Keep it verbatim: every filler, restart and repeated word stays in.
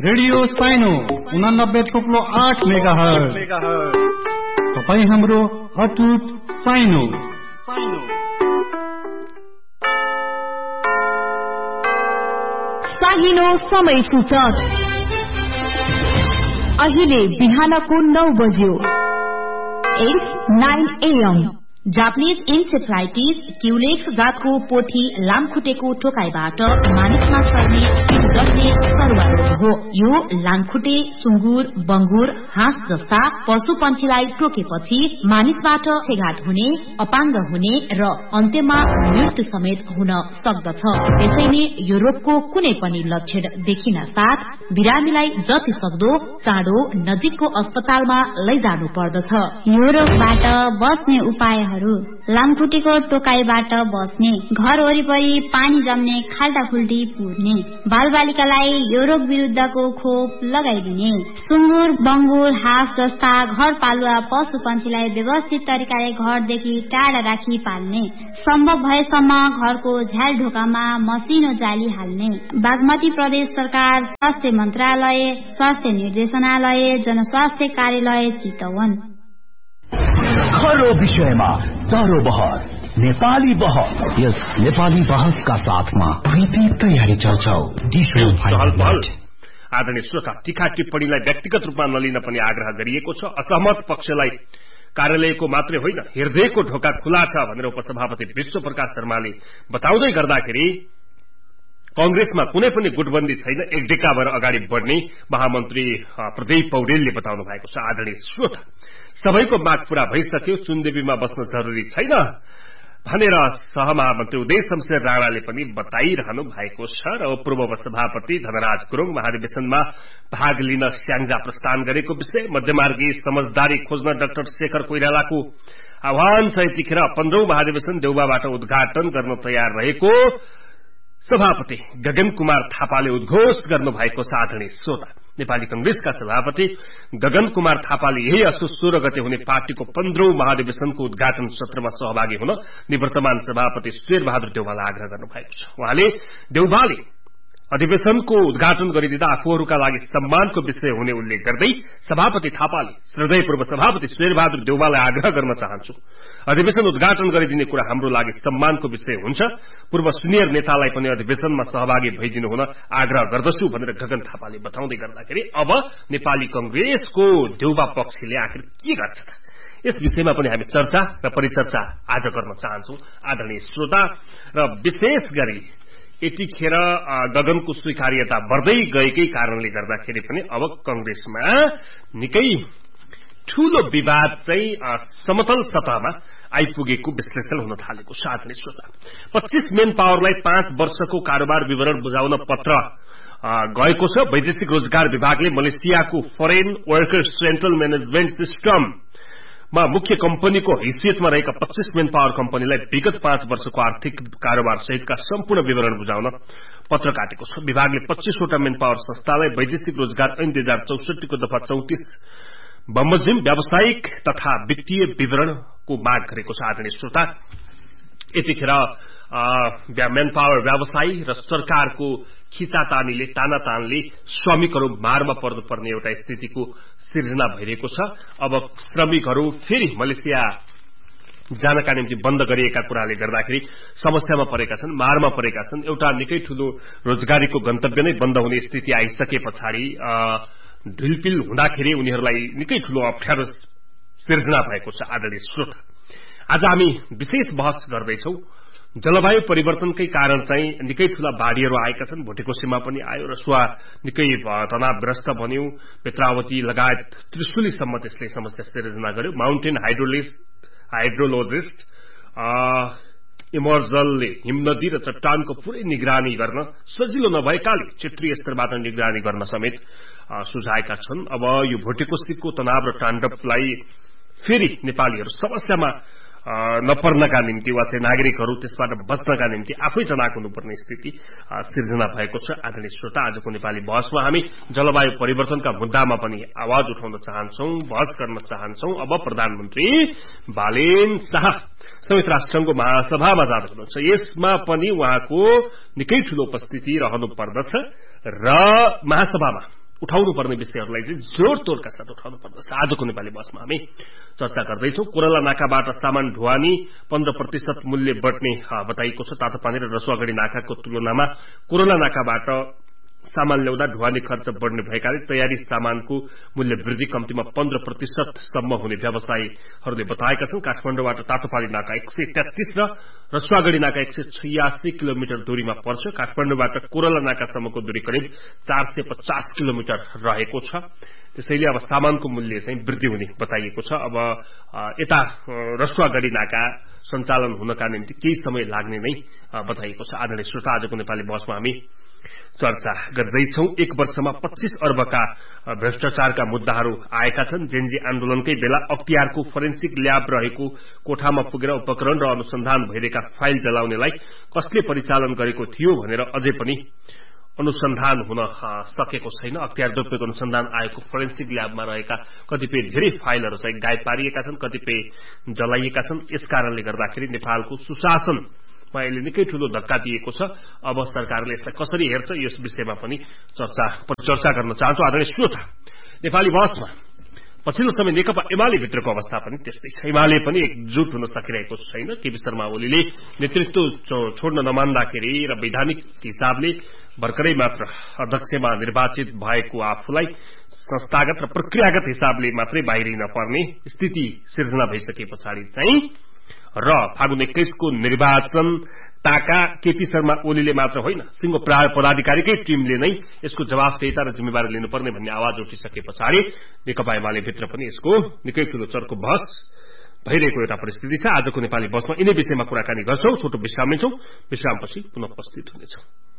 Radio साइनो उनानब्बे थोप्लो आठ मेगा हर्ज। तपाईँ हाम्रो अटुट साइनो साइनो समय सूचक अहिले बिहानको नौ बज्यो। It's nine a.m.. Japanese encephalitis Culex जातको पोथी लामखुट्टेको टोकाइबाट मानिसमा सर्ने जस्ने सरुवा रोग हो। यो लामखुट्टे, सुँगुर, बंगुर, हाँस जस्ता पशु पंक्षीलाई टोकेपछि मानिसबाट छेगाट हुने, अपाङ्ग हुने र अन्त्यमा मृत्यु समेत हुन सक्दछ। त्यसैले यो रोगको कुनै पनि लक्षण देखिन साथ बिरामीलाई जति सक्दो चाँडो नजिकको अस्पतालमा लैजानु पर्दछ। यो रोगबाट बच्ने उपायहरू: लामखुट्टेको टोकाइबाट बस्ने, घर वरिपरि पानी जम्ने, खाल्टाखुल्टी पुर्ने, बालबालिकालाई यो रोग विरुद्धको खोप लगाइदिने, सुँगुर, बंगुर, हाँस जस्ता घरपालुवा पशु पंक्षीलाई व्यवस्थित तरिकाले घरदेखि टाढा राखी पाल्ने, सम्भव भएसम्म घरको झ्याल ढोकामा मसिनो जाली हाल्ने। बागमती प्रदेश सरकार, स्वास्थ्य मन्त्रालय, स्वास्थ्य निर्देशनालय, जनस्वास्थ्य कार्यालय चितवन। खरो विषयमा तारो बहस, नेपाली बहस। यस नेपाली बहसका साथमा प्रीति तयारी चर्चाउ आदरणीय श्रोता, तीखा टिप्पणीलाई व्यक्तिगत रूपमा नलिन पनि आग्रह गरिएको छ। असहमत पक्षलाई कार्यालयको मात्रै होइन, हृदयको ढोका खुला छ भनेर उपसभापति विश्व प्रकाश शर्माले बताउँदै गर्दाखेरि कांग्रेसमा कुनै पनि गुटबन्दी छैन, एक डेका भएर अगाडि बढ्ने महामन्त्री प्रदीप पौडेलले बताउनु भएको छ। आदरणीय श्रोता, सबैको माग पूरा भइसक्यो, चुनदेवीमा बस्न जरुरी छैन भनेर सहमहामन्त्री उदय शमशेर राणाले पनि बताइरहनु भएको छ। र पूर्व सभापति धनराज गुरुङ महाधिवेशनमा भाग लिन स्याङ्जा प्रस्थान गरेको विषय, मध्यमार्गी समझदारी खोज्न डाक्टर शेखर कोइरालाको आह्वान छ। यतिखेर पन्ध्रौं महाधिवेशन देउबाबाट उद्घाटन गर्न तयार रहेको सभापति गगन कुमार थापाले उद्घोष गर्नु भएको छ। आदरणीय श्रोता, नेपाली कंग्रेसका सभापति गगन कुमार थापाले यही असोज सोह्र गते हुने पार्टीको पन्ध्रौं महाधिवेशनको उद्घाटन सत्रमा सहभागी हुन निवर्तमान सभापति शेर बहादुर देउवालाई आग्रह गर्नु भएको छ। उहाँले देउवाले अधिवेशनको उद्घाटन गरिदिँदा आफूहरूका लागि सम्मानको विषय हुने उल्लेख गर्दै सभापति थापाले श्रद्धेयपूर्व सभापति शेर बहादुर देउवालाई आग्रह गर्न चाहन्छु, अधिवेशन उद्घाटन गरिदिने कुरा हाम्रो लागि सम्मानको विषय हुन्छ। पूर्व सिनियर नेतालाई पनि अधिवेशनमा सहभागी भइदिनु हुन आग्रह गर्दछु भनेर गगन थापाले बताउँदै गर्दाखेरि अब नेपाली कंग्रेसको देउबा पक्षले आखिर के गर्छ त, यस विषयमा पनि हामी चर्चा र परिचर्चा आज गर्न चाहन्छौं। आदरणीय श्रोता, र विशेष गरी यतिखेर गगनको स्वीकार्यता बढ्दै गएकै कारणले गर्दाखेरि पनि अब कंग्रेसमा निकै ठूलो विवाद चाहिँ समतल सतहमा आइपुगेको विश्लेषण हुन थालेको छ। आदरणीय श्रोता, पच्चीस मेन पावरलाई पाँच वर्षको कारोबार विवरण बुझाउन पत्र गएको छ। वैदेशिक रोजगार विभागले मलेसियाको foreign workers central management system मा मुख्य कम्पनीको हैसियतमा रहेका पच्चीस मेन पावर कम्पनीलाई विगत पाँच वर्षको आर्थिक कारोबार सहितका सम्पूर्ण विवरण बुझाउन पत्र काटेको छ। विभागले पच्चीसवटा मेन पावर संस्थालाई वैदेशिक रोजगार ऐन दुई हजार चौसठी को दफा चौतिस बमोजिम व्यावसायिक तथा वित्तीय विवरणको माग गरेको छ। आदरणीय श्रोता, यतिखेर मेन पावर व्यवसायी र सरकारको खिचातानीले तानातानले श्रमिकहरू मारमा पर्नुपर्ने एउटा स्थितिको सिर्जना भइरहेको छ। अब श्रमिकहरू फेरि मलेसिया जानका निम्ति बन्द गरिएका कुराले गर्दाखेरि समस्यामा परेका छन्, मारमा परेका छन्। एउटा निकै ठूलो रोजगारीको गन्तव्य नै बन्द हुने स्थिति आइसके पछाडि ढिलपिल हुँदाखेरि उनीहरूलाई निकै ठूलो अप्ठ्यारो सिर्जना भएको छ। आदरणीय श्रोता, आज हामी विशेष बहस गर्दैछौं। जलवायु परिवर्तनकै कारण चाहिँ निकै ठूला बाढ़ीहरू आएका छन्, भोटेकोसीमा पनि आयो, रसुवा निकै तनावग्रस्त बन्यो, पेत्रावती लगायत त्रिशुलीसम्म त्यसले समस्या सिर्जना गर्यो। माउन्टेन हाइड्रोलिस्ट हाइड्रोलोजिस्ट इमर्जलले हिमनदी र चट्टानको पूरै निगरानी गर्न सजिलो नभएकाले क्षेत्रीय स्तरबाट निगरानी गर्न समेत सुझाएका छन्। अब यो भोटेकोसीको तनाव र ताण्डवलाई फेरि नेपालीहरू समस्यामा नपर्नका निम्ति वा चाहिँ नागरिकहरू त्यसबाट बच्नका निम्ति आफै चनाक हुनुपर्ने स्थिति सिर्जना भएको छ। आदरणीय श्रोता, आजको नेपाली बहसमा हामी जलवायु परिवर्तनका मुद्दामा पनि आवाज उठाउन चाहन्छौं, बहस गर्न चाहन्छौं। अब प्रधानमन्त्री बालेन शाह संयुक्त राष्ट्रसंघको महासभामा जाँदै हुनुहुन्छ, यसमा पनि उहाँको निकै ठूलो उपस्थिति रहनु पर्दछ र महासभामा उठाउनु पर्ने विषयहरूलाई चाहिँ जोडतोडका साथ उठाउनु पर्दछ। आजको नेपाली बसमा हामी चर्चा गर्दैछौँ। कोरला नाकाबाट सामान ढुवानी पन्ध्र प्रतिशत मूल्य बढ्ने बताइएको छ। तातोपानी र रसुवागढी नाकाको तुलनामा कोरला नाकाबाट सामान ल्याउँदा ढुवानी खर्च बढ्ने भएकाले तयारी सामानको मूल्य वृद्धि कम्तीमा पन्ध्र प्रतिशतसम्म हुने व्यवसायीहरूले बताएका छन्। काठमाडौँबाट तातोपानी नाका एक सय तेत्तीस र रसुवागढी नाका एक सय छयासी किलोमिटर दूरीमा पर्छ। काठमाडौँबाट कोरला नाकासम्मको दूरी करिब चार सय पचास किलोमिटर रहेको छ। त्यसैले अब सामानको मूल्य चाहिँ वृद्धि हुने बताइएको छ। अब यता रसुवागढी नाका सञ्चालन हुनका निम्ति केही समय लाग्ने नै बताइएको छ। आदरणीय श्रोता, आजको नेपाली बसमा हामी चर्चा गर्दैछौं। एक वर्षमा पच्चीस अर्बका भ्रष्टाचारका मुद्दाहरू आएका छन्। जेनजी आन्दोलनकै बेला अख्तियारको फोरेन्सिक ल्याब रहेको कोठामा पुगेर उपकरण र अनुसन्धान भइरहेका फाइल जलाउनेलाई कसले परिचालन गरेको थियो भनेर अझै पनि अनुसन्धान हुन सकेको छैन। अख्तियार दुरूपयोग अनुसन्धान आयोगको फोरेन्सिक ल्याबमा रहेका कतिपय धेरै फाइलहरू चाहिँ गायब पारिएका छन्, कतिपय जलाइएका छन्। यसकारणले गर्दाखेरि नेपालको सुशासन अहिले निकै ठूलो धक्का दिएको छ। अब सरकारले यसलाई कसरी हेर्छ यस विषयमा पनि चर्चा चर्चा गर्न चाहन्छु। आदरणीय श्रोता, नेपाली बसमा पछिल्लो समय नेकपा एमाले भित्रको अवस्था पनि त्यस्तै छ। एमाले पनि एकजुट हुन सकिरहेको छैन। केपी शर्मा ओलीले नेतृत्व छोड्न नमान्दाखेरि र वैधानिक हिसाबले भर्खरै मात्र अध्यक्षमा निर्वाचित भएको आफूलाई संस्थागत र प्रक्रियागत हिसाबले मात्रै बाहिरिन पर्ने स्थिति सिर्जना भइसके पछाडि चाहिँ र फागुन एक्काइस को निर्वाचन ताका केपी शर्मा ओलीले मात्र होइन, सिंह पदाधिकारीकै टीमले नै यसको जवाफदेहिता र जिम्मेवारी लिनुपर्ने भन्ने आवाज उठिसके पछाडि नेकपा एमाले भित्र पनि यसको निकै ठूलो चर्को बहस भइरहेको एउटा परिस्थिति छ। आजको नेपाली बसमा यिनै विषयमा कुराकानी गर्छौं। छोटो विश्राम लिन्छौं। विश्रामपछि पुनः उपस्थित हुनेछौं।